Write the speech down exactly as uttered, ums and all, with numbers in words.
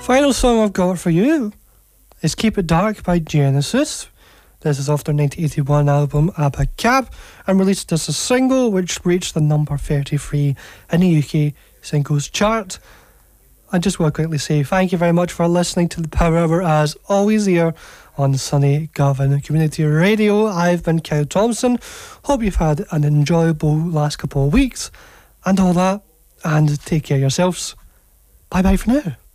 Final song I've got for you is Keep It Dark by Genesis. This is off their nineteen eighty-one album Abacab and released as a single which reached the number thirty-three in the U K singles chart. I just want to quickly say thank you very much for listening to the Power Hour as always here on Sunny Govan Community Radio. I've been Kyle Thompson. Hope you've had an enjoyable last couple of weeks and all that, and take care of yourselves. Bye bye for now.